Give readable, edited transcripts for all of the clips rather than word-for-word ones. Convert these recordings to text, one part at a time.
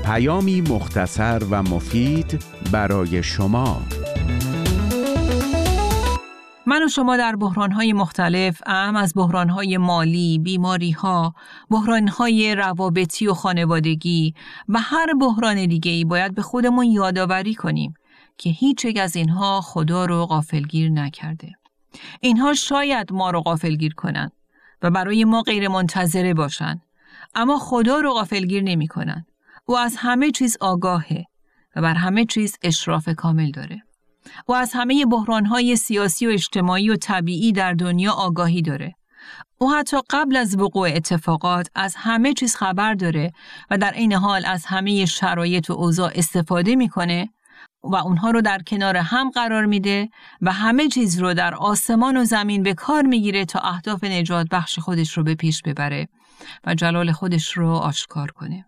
پیامی مختصر و مفید برای شما. من و شما در بحران‌های مختلف، اهم از بحران‌های مالی، بیماری‌ها، بحران‌های روابطی و خانوادگی و هر بحران دیگه‌ای باید به خودمون یادآوری کنیم که هیچ یک از اینها خدا رو غافلگیر نکرده. اینها شاید ما رو غافلگیر کنن و برای ما غیر منتظره باشن، اما خدا رو غافلگیر نمی کنن. او از همه چیز آگاهه و بر همه چیز اشراف کامل داره. او از همه بحران‌های سیاسی و اجتماعی و طبیعی در دنیا آگاهی داره. او حتی قبل از وقوع اتفاقات از همه چیز خبر داره و در این حال از همه شرایط و اوضاع استفاده میکنه و اونها رو در کنار هم قرار میده و همه چیز رو در آسمان و زمین به کار میگیره تا اهداف نجات بخش خودش رو به پیش ببره و جلال خودش رو آشکار کنه.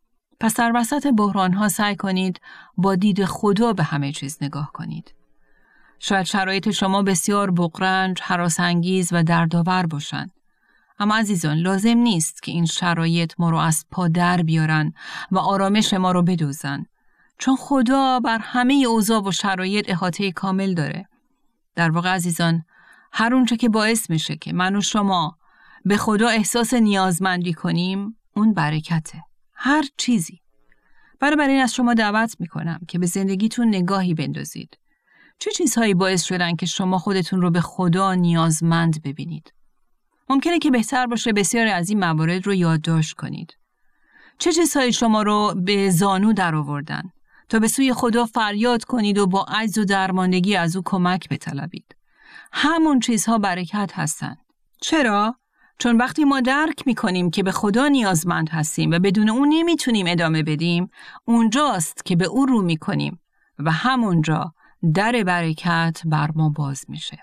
پس در وسط بحران‌ها سعی کنید با دید خدا به همه چیز نگاه کنید. شاید شرایط شما بسیار بغرنج، هراس‌انگیز و دردآور باشند. اما عزیزان، لازم نیست که این شرایط ما رو از پا در بیارن و آرامش ما رو بدوزن. چون خدا بر همه اوضاع و شرایط احاطه کامل داره. در واقع عزیزان، هر اونچه که باعث میشه که من و شما به خدا احساس نیازمندی کنیم، اون برکته. هر چیزی. بنابراین از شما دعوت میکنم که به زندگیتون نگاهی بندازید. چه چیزهایی باعث شدن که شما خودتون رو به خدا نیازمند ببینید؟ ممکنه که بهتر باشه بسیاری از این موارد رو یادداشت کنید. چه چیزهایی شما رو به زانو در آوردن تا به سوی خدا فریاد کنید و با عجز و درماندگی از او کمک بطلبید؟ همون چیزها برکت هستن. چرا؟ چون وقتی ما درک میکنیم که به خدا نیازمند هستیم و بدون اون نمیتونیم ادامه بدیم، اونجاست که به او رو میکنیم و همونجا در برکت بر ما باز میشه.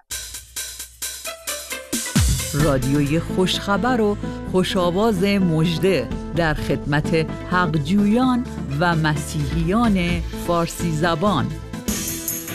رادیوی خوشخبر و خوشآواز مژده در خدمت حقجویان و مسیحیان فارسی زبان.